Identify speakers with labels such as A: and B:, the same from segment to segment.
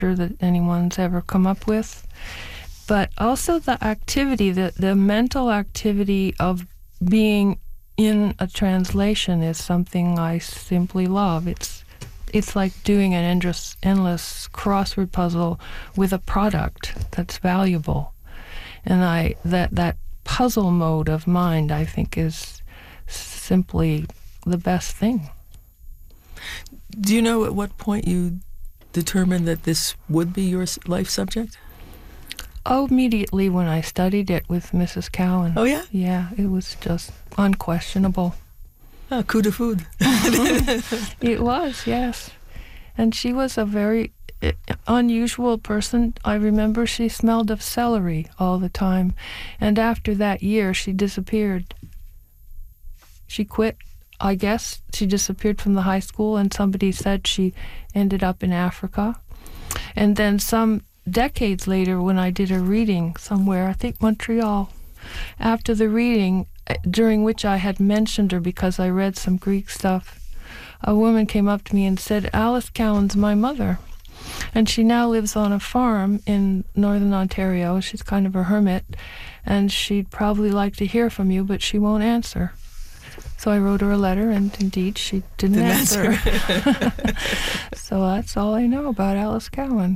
A: that anyone's ever come up with. But also the activity, the mental activity of being in a translation is something I simply love. It's like doing an endless crossword puzzle with a product that's valuable. And that puzzle mode of mind, I think, is simply the best thing.
B: Do you know at what point you determined that this would be your life subject?
A: Oh, immediately when I studied it with Mrs. Cowan.
B: Oh, yeah?
A: Yeah, it was just unquestionable.
B: Ah, coup de foudre.
A: It was, yes. And she was a very unusual person. I remember she smelled of celery all the time. And after that year, she disappeared. She quit, I guess. She disappeared from the high school, and somebody said she ended up in Africa. And then some decades later, when I did a reading somewhere, I think Montreal, after the reading, during which I had mentioned her because I read some Greek stuff, a woman came up to me and said, Alice Cowan's my mother. And she now lives on a farm in northern Ontario. She's kind of a hermit, and she'd probably like to hear from you, but she won't answer. So I wrote her a letter, and indeed she didn't answer. So that's all I know about Alice Cowan.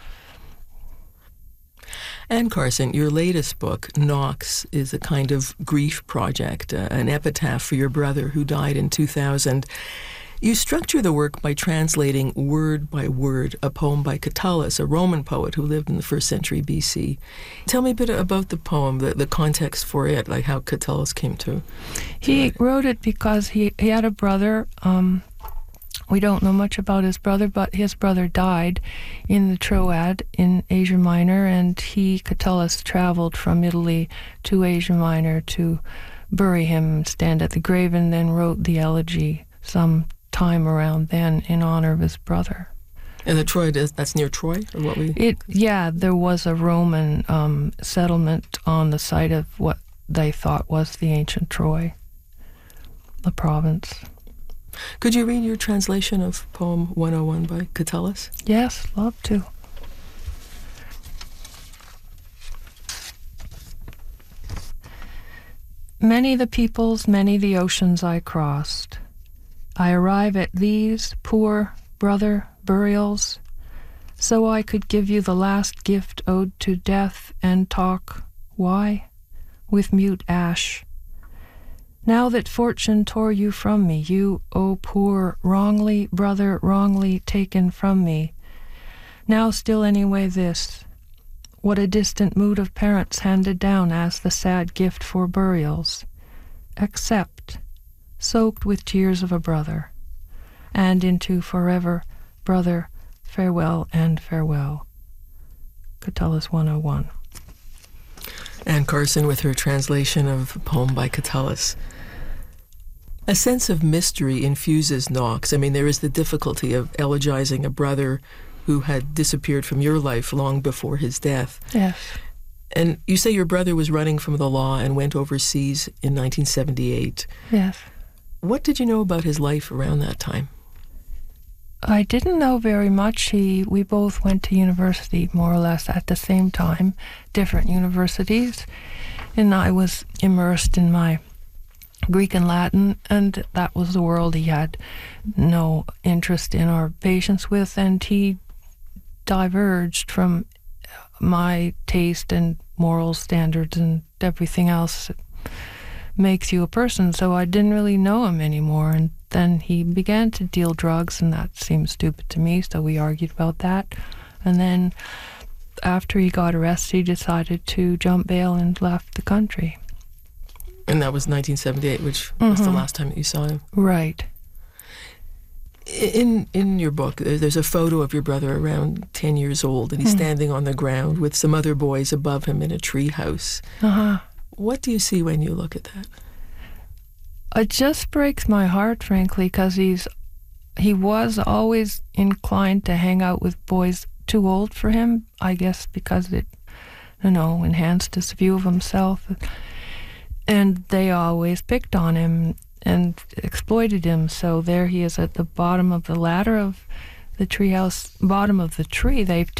B: Anne Carson, your latest book, Knox, is a kind of grief project, an epitaph for your brother who died in 2000. You structure the work by translating word by word a poem by Catullus, a Roman poet who lived in the 1st century BC. Tell me a bit about the poem, the context for it, like how Catullus came to
A: He wrote it because he had a brother. We don't know much about his brother, but his brother died in the Troad in Asia Minor, and Catullus, traveled from Italy to Asia Minor to bury him, stand at the grave, and then wrote the elegy some time around then in honor of his brother.
B: And the Troy, that's near Troy? Or what
A: there was a Roman settlement on the site of what they thought was the ancient Troy, the province.
B: Could you read your translation of poem 101 by Catullus?
A: Yes, love to. Many the peoples, many the oceans I crossed. I arrive at these, poor brother burials, so I could give you the last gift owed to death and talk, why? With mute ash. Now that fortune tore you from me, you, O poor, wrongly, brother, wrongly taken from me. Now still anyway this, what a distant mood of parents handed down as the sad gift for burials. Accept, soaked with tears of a brother, and into forever, brother, farewell and farewell. Catullus 101.
B: Anne Carson with her translation of a poem by Catullus. A sense of mystery infuses Knox. I mean, there is the difficulty of elegizing a brother who had disappeared from your life long before his death.
A: Yes.
B: And you say your brother was running from the law and went overseas in 1978.
A: Yes.
B: What did you know about his life around that time?
A: I didn't know very much. We both went to university more or less at the same time, different universities, and I was immersed in my Greek and Latin, and that was the world he had no interest in or patience with, and he diverged from my taste and moral standards and everything else that makes you a person, so I didn't really know him anymore. And then he began to deal drugs, and that seemed stupid to me, so we argued about that. And then after he got arrested, he decided to jump bail and left the country.
B: And that was 1978, which was the last time that you saw him.
A: Right.
B: In your book, there's a photo of your brother around 10 years old, and he's standing on the ground with some other boys above him in a tree house. What do you see when you look at that?
A: It just breaks my heart, frankly, because he was always inclined to hang out with boys too old for him, I guess because it, enhanced his view of himself. And they always picked on him and exploited him. So there he is at the bottom of the ladder of the treehouse, bottom of the tree. They've